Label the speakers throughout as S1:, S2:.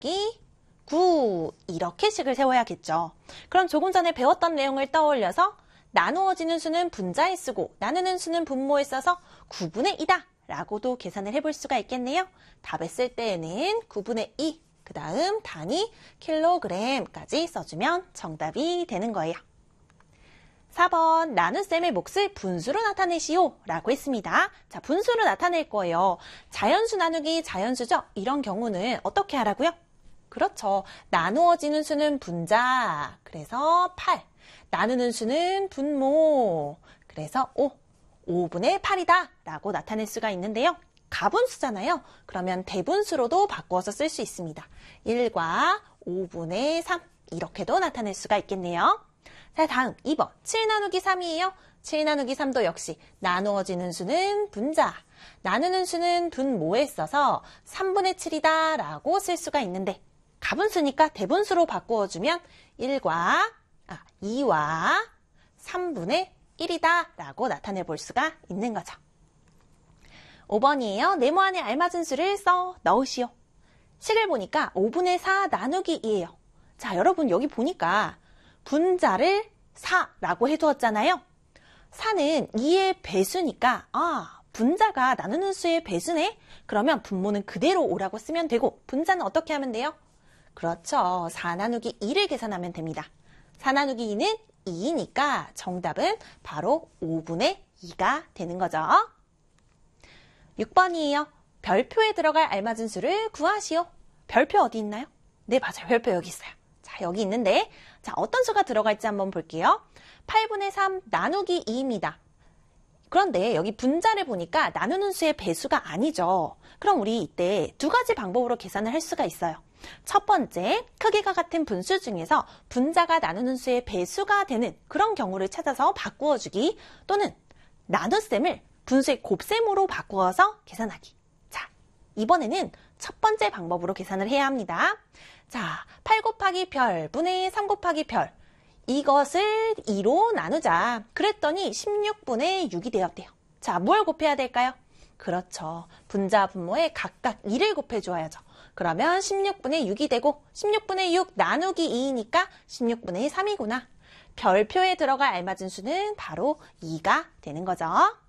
S1: 나누기 9 이렇게 식을 세워야겠죠. 그럼 조금 전에 배웠던 내용을 떠올려서 나누어지는 수는 분자에 쓰고 나누는 수는 분모에 써서 9분의 2다 라고도 계산을 해볼 수가 있겠네요. 답을 쓸 때에는 9분의 2, 그 다음 단위 킬로그램까지 써주면 정답이 되는 거예요. 4번 나눗셈의 몫을 분수로 나타내시오 라고 했습니다. 자, 분수로 나타낼 거예요. 자연수 나누기 자연수죠? 이런 경우는 어떻게 하라고요? 그렇죠. 나누어지는 수는 분자, 그래서 8. 나누는 수는 분모, 그래서 5분의 8이다 라고 나타낼 수가 있는데요. 가분수잖아요. 그러면 대분수로도 바꾸어서 쓸 수 있습니다. 1과 5분의 3 이렇게도 나타낼 수가 있겠네요. 자, 다음 2번 7 나누기 3이에요. 7 나누기 3도 역시 나누어지는 수는 분자, 나누는 수는 분모에 써서 3분의 7이다 라고 쓸 수가 있는데 가분수니까 대분수로 바꾸어주면 2와 3분의 1이다 라고 나타내 볼 수가 있는 거죠. 5번이에요. 네모 안에 알맞은 수를 써 넣으시오. 식을 보니까 5분의 4 나누기 2예요. 자, 여러분 여기 보니까 분자를 4라고 해두었잖아요. 4는 2의 배수니까 분자가 나누는 수의 배수네? 그러면 분모는 그대로 5라고 쓰면 되고 분자는 어떻게 하면 돼요? 그렇죠. 4 나누기 2를 계산하면 됩니다. 4 나누기 2는 2이니까 정답은 바로 5분의 2가 되는 거죠. 6번이에요. 별표에 들어갈 알맞은 수를 구하시오. 별표 어디 있나요? 네, 맞아요. 별표 여기 있어요. 자, 여기 있는데 자, 어떤 수가 들어갈지 한번 볼게요. 8분의 3 나누기 2입니다. 그런데 여기 분자를 보니까 나누는 수의 배수가 아니죠. 그럼 우리 이때 두 가지 방법으로 계산을 할 수가 있어요. 첫 번째, 크기가 같은 분수 중에서 분자가 나누는 수의 배수가 되는 그런 경우를 찾아서 바꾸어 주기, 또는 나눗셈을 분수의 곱셈으로 바꾸어서 계산하기. 자, 이번에는 첫 번째 방법으로 계산을 해야 합니다. 자, 8 곱하기 별 분의 3 곱하기 별, 이것을 2로 나누자. 그랬더니 16분의 6이 되었대요. 자, 뭘 곱해야 될까요? 그렇죠. 분자, 분모에 각각 2를 곱해줘야죠. 그러면 16분의 6이 되고 16분의 6 나누기 2이니까 16분의 3이구나. 별표에 들어갈 알맞은 수는 바로 2가 되는 거죠.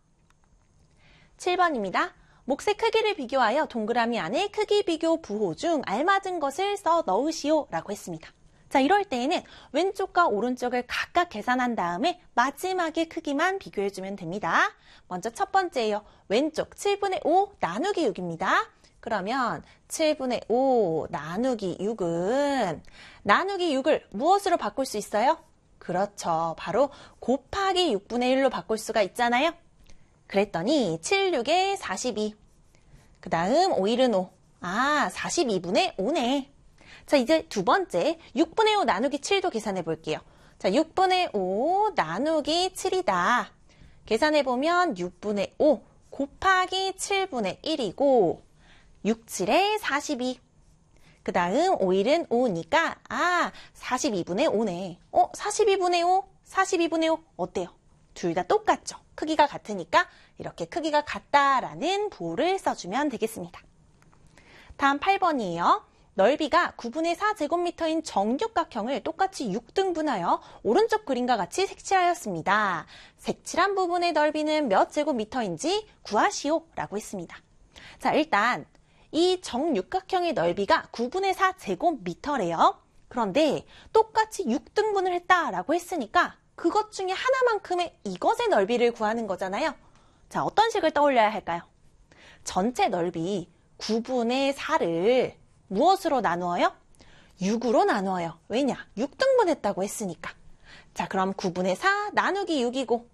S1: 7번입니다. 몫의 크기를 비교하여 동그라미 안에 크기 비교 부호 중 알맞은 것을 써 넣으시오 라고 했습니다. 자, 이럴 때에는 왼쪽과 오른쪽을 각각 계산한 다음에 마지막에 크기만 비교해주면 됩니다. 먼저 첫 번째예요. 왼쪽 7분의 5 나누기 6입니다. 그러면 7분의 5 나누기 6은 나누기 6을 무엇으로 바꿀 수 있어요? 그렇죠. 바로 곱하기 6분의 1로 바꿀 수가 있잖아요. 그랬더니 7, 6에 42. 그 다음 5, 1은 5. 42분의 5네. 자, 이제 두 번째 6분의 5 나누기 7도 계산해 볼게요. 자, 6분의 5 나누기 7이다. 계산해보면 6분의 5 곱하기 7분의 1이고 6, 7에 42. 그 다음 5, 1은 5니까 42분의 5네. 42분의 5, 42분의 5 어때요? 둘 다 똑같죠? 크기가 같으니까 이렇게 크기가 같다라는 부호를 써주면 되겠습니다. 다음 8번이에요. 넓이가 9분의 4제곱미터인 정육각형을 똑같이 6등분하여 오른쪽 그림과 같이 색칠하였습니다. 색칠한 부분의 넓이는 몇 제곱미터인지 구하시오 라고 했습니다. 자, 일단 이 정육각형의 넓이가 9분의 4제곱미터래요. 그런데 똑같이 6등분을 했다라고 했으니까 그것 중에 하나만큼의 이것의 넓이를 구하는 거잖아요. 자, 어떤 식을 떠올려야 할까요? 전체 넓이 9분의 4를 무엇으로 나누어요? 6으로 나누어요. 왜냐? 6등분 했다고 했으니까. 자, 그럼 9분의 4 나누기 6이고,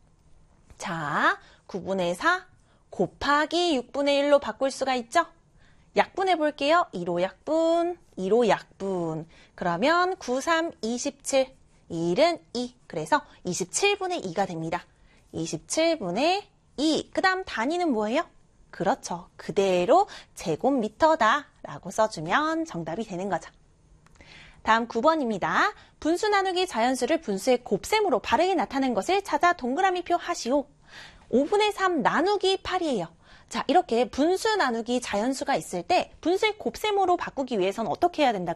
S1: 자, 9분의 4 곱하기 6분의 1로 바꿀 수가 있죠? 약분해 볼게요. 2로 약분, 2로 약분. 그러면 9, 3, 27. 1은 2. 그래서 27분의 2가 됩니다. 27분의 2. 그 다음 단위는 뭐예요? 그렇죠. 그대로 제곱미터다 라고 써주면 정답이 되는 거죠. 다음 9번입니다. 분수 나누기 자연수를 분수의 곱셈으로 바르게 나타낸 것을 찾아 동그라미표 하시오. 5분의 3 나누기 8이에요. 자, 이렇게 분수 나누기 자연수가 있을 때 분수의 곱셈으로 바꾸기 위해서는 어떻게 해야 된다고요?